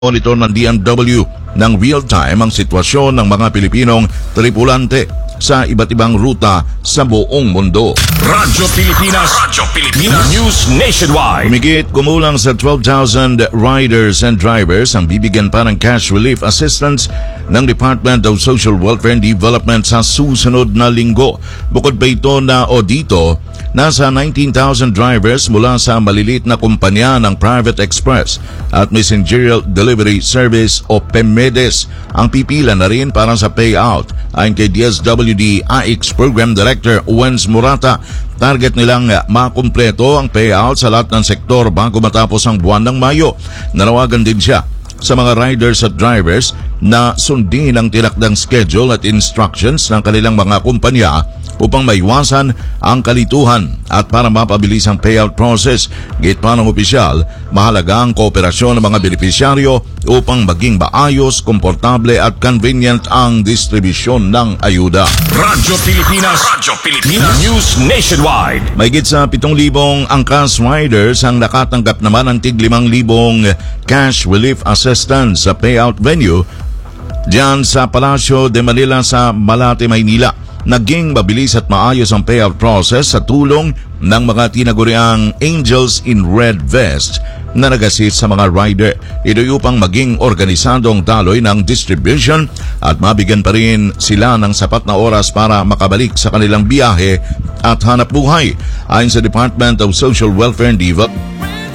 Monitor ng DMW ng real-time ang sitwasyon ng mga Pilipinong tripulante sa iba't ibang ruta sa buong mundo. Radyo Pilipinas News Nationwide. Humigit kumulang sa 12,000 riders and drivers ang bibigyan pa ng cash relief assistance ng Department of Social Welfare and Development sa susunod na linggo. Bukod pa ito dito, nasa 19,000 drivers mula sa maliliit na kumpanya ng Private Express at Messengerial Delivery Service o PEMEDES ang pipila na rin para sa payout. Ayon kay DSWD AIX Program Director Wenz Murata, target nilang makumpleto ang payout sa lahat ng sektor bago matapos ang buwan ng Mayo. Nanawagan din siya sa mga riders at drivers na sundin ang tinakdang schedule at instructions ng kanilang mga kumpanya upang maiwasan ang kalituhan at para mapabilis ang payout process. Git pa ng opisyal, mahalaga ang kooperasyon ng mga benepisyaryo upang maging maayos, komportable at convenient ang distribusyon ng ayuda. Radyo Pilipinas News Nationwide. Mahigit sa 7,000 angkas riders ang nakatanggap naman ng tig 5,000 cash relief assistance sa payout venue diyan sa Palacio de Manila sa Malate, Maynila. Naging mabilis at maayos ang payout process sa tulong ng mga tinaguriang Angels in Red Vest na nag-assist sa mga rider. Ito'y upang maging organisadong daloy ng distribution at mabigyan pa rin sila ng sapat na oras para makabalik sa kanilang biyahe at hanap buhay. Ayon sa Department of Social Welfare and Development,